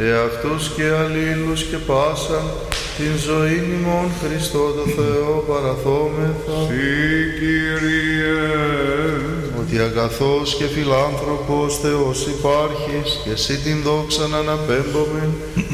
εαυτούς και αλλήλους και πάσαν την ζωήν ημών Χριστό το Θεό παραθόμεθα. Συ, Κύριε, ότι αγαθός και φιλάνθρωπος Θεός υπάρχεις και εσύ την δόξαν αναπέμπομεν